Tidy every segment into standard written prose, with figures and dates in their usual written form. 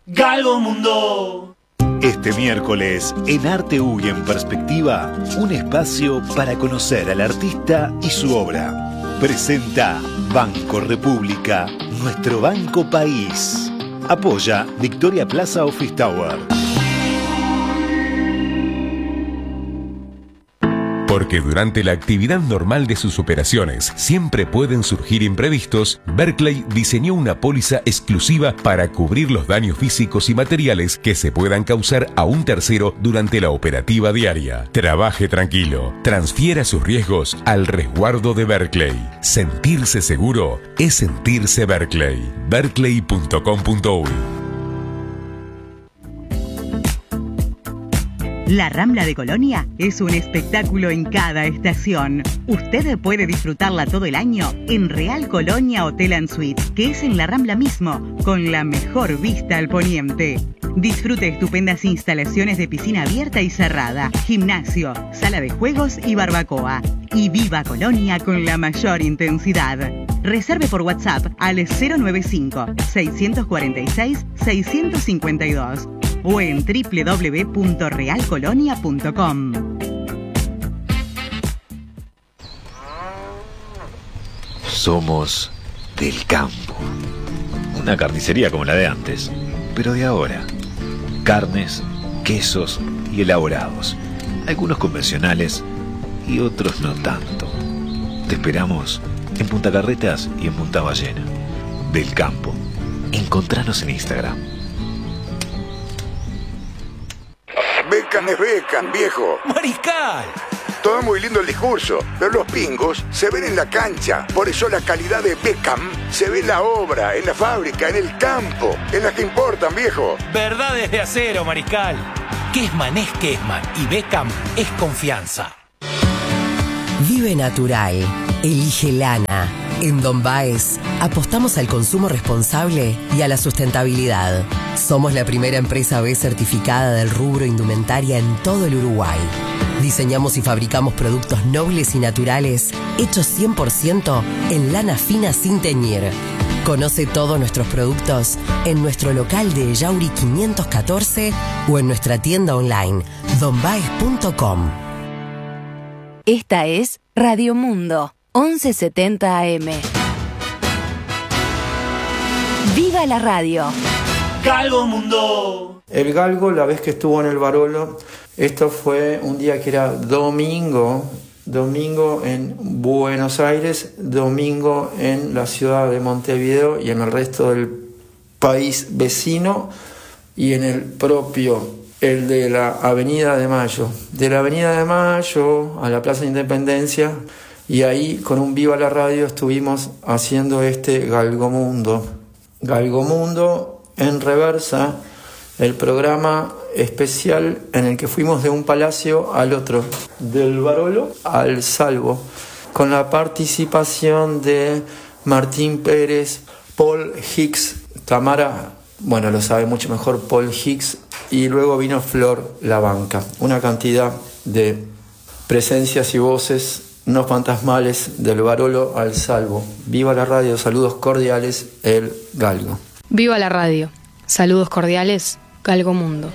Galgo Mundo. Este miércoles, en Arte U y en Perspectiva, un espacio para conocer al artista y su obra. Presenta Banco República, nuestro banco país. Apoya Victoria Plaza Office Tower. Porque durante la actividad normal de sus operaciones siempre pueden surgir imprevistos, Berkeley diseñó una póliza exclusiva para cubrir los daños físicos y materiales que se puedan causar a un tercero durante la operativa diaria. Trabaje tranquilo, transfiera sus riesgos al resguardo de Berkeley. Sentirse seguro es sentirse Berkeley. Berkeley.com.uy. La Rambla de Colonia es un espectáculo en cada estación. Usted puede disfrutarla todo el año en Real Colonia Hotel and Suite, que es en la Rambla mismo, con la mejor vista al poniente. Disfrute estupendas instalaciones de piscina abierta y cerrada, gimnasio, sala de juegos y barbacoa. Y viva Colonia con la mayor intensidad. Reserve por WhatsApp al 095-646-652 o en www.realcolonia.com. Somos del campo. Una carnicería como la de antes, pero de ahora. Carnes, quesos y elaborados. Algunos convencionales y otros no tanto. Te esperamos en Punta Carretas y en Punta Ballena. Del campo. Encontranos en Instagram. Beckham es Beckham, viejo. Mariscal. Todo muy lindo el discurso, pero los pingos se ven en la cancha. Por eso la calidad de Beckham se ve en la obra, en la fábrica, en el campo, en las que importan, viejo. Verdades de acero, Mariscal. Kessman es Kessman y Beckham es confianza. Vive natural. Elige lana. En Don Baez apostamos al consumo responsable y a la sustentabilidad. Somos la primera empresa B certificada del rubro indumentaria en todo el Uruguay. Diseñamos y fabricamos productos nobles y naturales hechos 100% en lana fina sin teñir. Conoce todos nuestros productos en nuestro local de Yauri 514 o en nuestra tienda online donbaez.com. Esta es Radio Mundo 1170 AM. ¡Viva la radio! Galgo Mundo. El Galgo, la vez que estuvo en el Barolo, esto fue un día que era domingo en Buenos Aires, domingo en la ciudad de Montevideo y en el resto del país vecino y en el propio, el de la Avenida de Mayo. De la Avenida de Mayo a la Plaza de Independencia, y ahí con un Viva la Radio estuvimos haciendo este Galgomundo. Galgomundo en reversa, el programa especial en el que fuimos de un palacio al otro, del Barolo al Salvo, con la participación de Martín Pérez, Paul Hicks, Tamara, bueno, lo sabe mucho mejor Paul Hicks, y luego vino Flor Labanca. Una cantidad de presencias y voces no fantasmales del Barolo al Salvo. Viva la radio, saludos cordiales, el Galgo. Viva la radio, saludos cordiales, Galgo Mundo.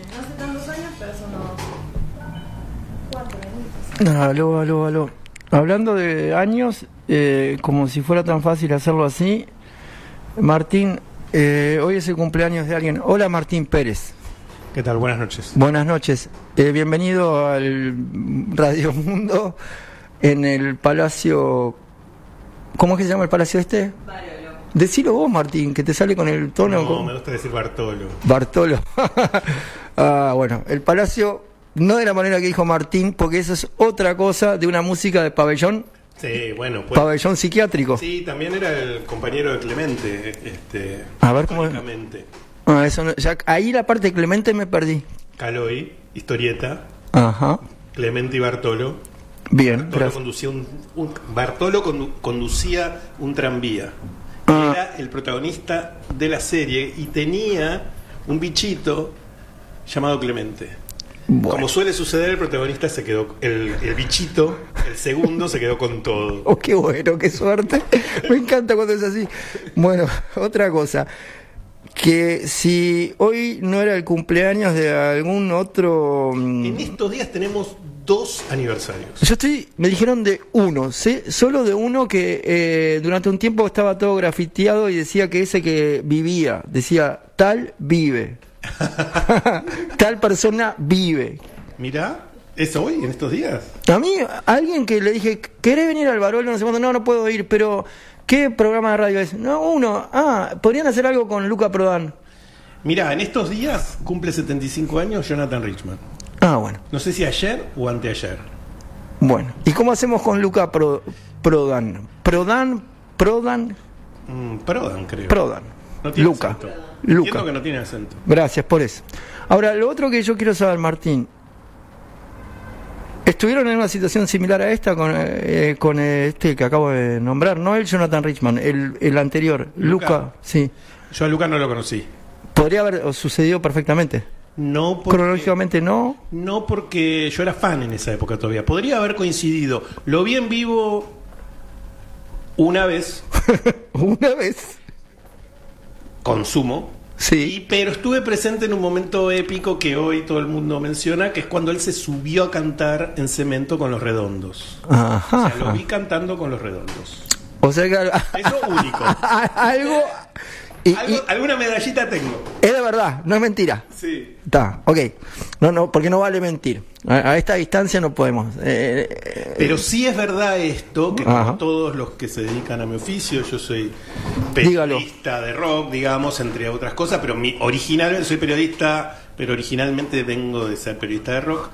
Aló. Hablando de años, como si fuera tan fácil hacerlo así, Martín, hoy es el cumpleaños de alguien. Hola, Martín Pérez. ¿Qué tal? Buenas noches. Buenas noches. Bienvenido al Radio Mundo en el Palacio... ¿Cómo es que se llama el palacio este? Barolo. Decilo vos, Martín, que te sale con el tono... No, me gusta decir Bartolo. Bartolo. Bueno, el palacio, no de la manera que dijo Martín, porque eso es otra cosa de una música de pabellón. Sí, bueno, pues... Pabellón psiquiátrico. Sí, también era el compañero de Clemente. A ver cómo es. Eso no, ya, ahí la parte de Clemente me perdí. Caloy, historieta. Ajá. Clemente y Bartolo. Bien, Bartolo conducía un tranvía. Era el protagonista de la serie y tenía un bichito llamado Clemente. Bueno. Como suele suceder, el protagonista se quedó, el bichito, el segundo, se quedó con todo. Oh, qué bueno, qué suerte. Me encanta cuando es así. Bueno, otra cosa. que si hoy no era el cumpleaños de algún otro... En estos días tenemos 2 aniversarios. Me dijeron de uno, ¿sí? Solo de uno que durante un tiempo estaba todo grafiteado y decía que ese que vivía, decía, tal vive. Tal persona vive. Mirá, ¿es hoy, en estos días? A mí, alguien que le dije, ¿querés venir al Barolo? No sé cuándo, no puedo ir, pero... ¿Qué programa de radio es? No, uno. Podrían hacer algo con Luca Prodan. Mirá, en estos días cumple 75 años Jonathan Richman. Bueno. No sé si ayer o anteayer. Bueno, ¿y cómo hacemos con Luca Prodan? ¿Prodan? Prodan, creo. Prodan. No tiene Luca. acento. Luca. Entiendo que no tiene acento. Gracias por eso. Ahora, lo otro que yo quiero saber, Martín. ¿Estuvieron en una situación similar a esta con este que acabo de nombrar? No el Jonathan Richman, el anterior, Luca. Sí. Yo a Luca no lo conocí. ¿Podría haber sucedido perfectamente? No, porque, cronológicamente no. No, porque yo era fan en esa época todavía. Podría haber coincidido. Lo vi en vivo una vez. ¿Una vez? Consumo. Sí. Pero estuve presente en un momento épico que hoy todo el mundo menciona, que es cuando él se subió a cantar en Cemento con Los Redondos. Ajá. O sea, lo vi cantando con Los Redondos. O sea que... Eso único. Algo... Alguna medallita tengo. Es de verdad, no es mentira. Sí. Está, ok. No, porque no vale mentir. A esta distancia no podemos. Pero sí es verdad esto, que como todos los que se dedican a mi oficio, yo soy periodista de rock, digamos, entre otras cosas, pero originalmente soy periodista, pero originalmente vengo de ser periodista de rock.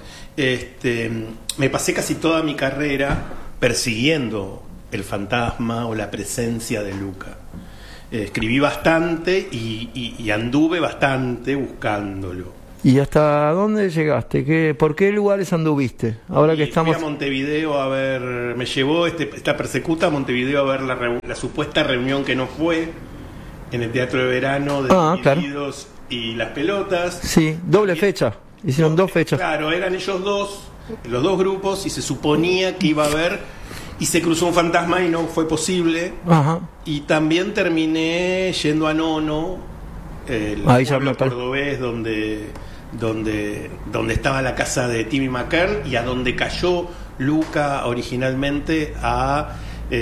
Me pasé casi toda mi carrera persiguiendo el fantasma o la presencia de Luca. Escribí bastante y anduve bastante buscándolo. ¿Y hasta dónde llegaste? ¿Por qué lugares anduviste? Ahora que estamos... Fui a Montevideo a ver, me llevó esta persecuta a Montevideo a ver la supuesta reunión que no fue en el Teatro de Verano de Divididos y Las Pelotas. Sí, doble fecha. Hicieron 2 fechas. Claro, eran ellos los dos grupos, y se suponía que iba a haber, y se cruzó un fantasma y no fue posible. Ajá. Y también terminé yendo a Nono, el pueblo cordobés donde estaba la casa de Timmy McKern, y a donde cayó Luca originalmente a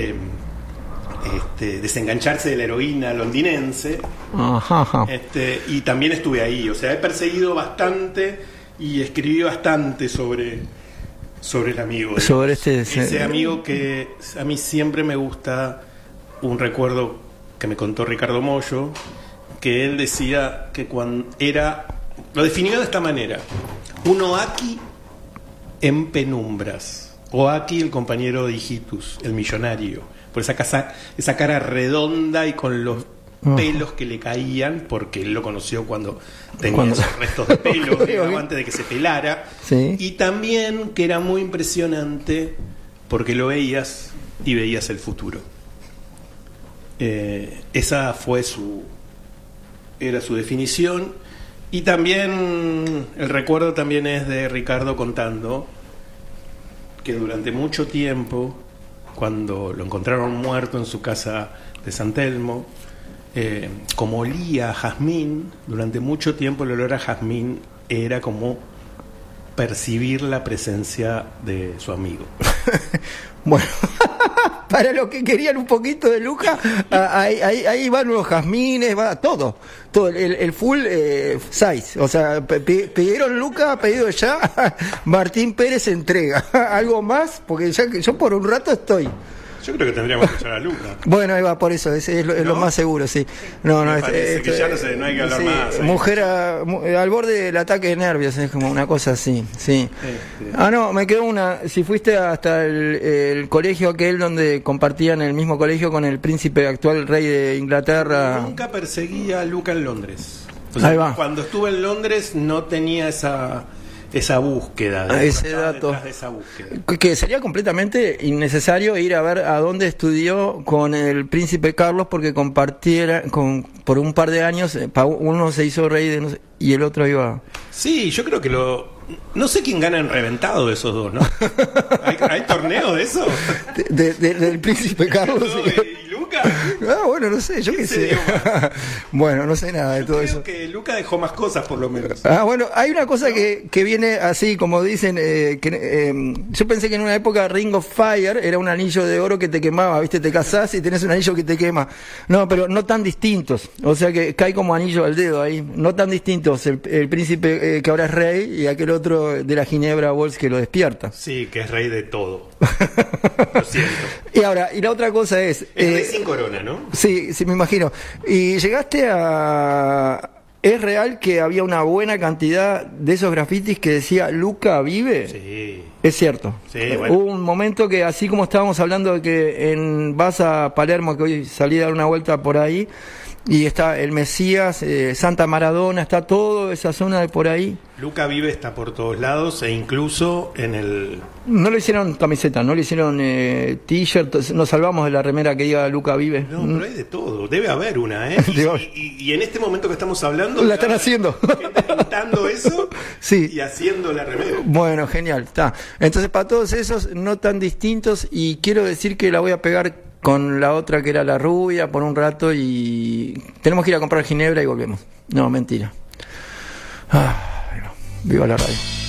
desengancharse de la heroína londinense. Ajá. Y también estuve ahí. O sea, he perseguido bastante y escribí bastante sobre el amigo. Sobre ese amigo que a mí siempre me gusta. Un recuerdo que me contó Ricardo Mollo, que él decía que cuando lo definió de esta manera: un Oaki en penumbras. Oaki, el compañero de Hijitus, el millonario, por esa cara redonda y con los pelos que le caían, porque él lo conoció cuando tenía esos restos de pelo, digamos, antes de que se pelara. Sí. Y también que era muy impresionante porque lo veías y veías el futuro. Esa fue era su definición. Y también el recuerdo también es de Ricardo contando que durante mucho tiempo, cuando lo encontraron muerto en su casa de San Telmo, como olía a jazmín, durante mucho tiempo el olor a jazmín era como percibir la presencia de su amigo. Bueno, para los que querían un poquito de Luca, ahí van los jazmines, va todo el full size. O sea, pidieron Luca, pedido ya, Martín Pérez entrega. ¿Algo más? Porque ya que yo por un rato estoy. Yo creo que tendríamos que echar a Luca. Bueno, ahí va, por eso, es lo más seguro, sí. No hay que hablar más. Mujer al borde del ataque de nervios, es como una cosa así, sí. No, me quedó una. Si fuiste hasta el colegio aquel donde compartían el mismo colegio con el príncipe actual rey de Inglaterra. Nunca perseguí a Luca en Londres. O sea, ahí va. Cuando estuve en Londres no tenía esa búsqueda, ese dato de esa búsqueda. Que sería completamente innecesario ir a ver a dónde estudió con el príncipe Carlos, porque por un par de años uno se hizo rey y el otro iba. Sí, yo creo que no sé quién gana en reventado de esos dos, ¿no? ¿Hay torneo de eso? Del príncipe Carlos ¿Y Luca? Bueno, no sé, yo qué sé. Bueno, no sé nada de todo eso. Creo que Luca dejó más cosas, por lo menos. Bueno, hay una cosa que viene así, como dicen, yo pensé que en una época Ring of Fire era un anillo de oro que te quemaba, ¿viste? Te casás y tenés un anillo que te quema. No, pero no tan distintos. O sea que cae como anillo al dedo ahí. No tan distintos. El príncipe que ahora es rey y aquel otro de la Ginebra Walls que lo despierta. Sí, que es rey de todo. Lo siento. Y la otra cosa es rey sin corona, ¿no? Sí, me imagino. Y llegaste a... ¿Es real que había una buena cantidad de esos grafitis que decía Luca vive? Sí. Es cierto. Sí, bueno. Hubo un momento que, así como estábamos hablando de que vas a Palermo, que hoy salí a dar una vuelta por ahí, y está el Mesías, Santa Maradona, está toda esa zona de por ahí. Luca vive está por todos lados e incluso en el... No le hicieron camiseta, no le hicieron t-shirt, nos salvamos de la remera que diga Luca vive. No, pero hay de todo, debe haber una, ¿eh? Y en este momento que estamos hablando... La están haciendo. Gente pintando eso sí. Y haciendo la remera. Bueno, genial, está. Entonces para todos esos no tan distintos, y quiero decir que la voy a pegar con la otra que era la rubia por un rato y tenemos que ir a comprar ginebra y volvemos. No, mentira. Viva la radio.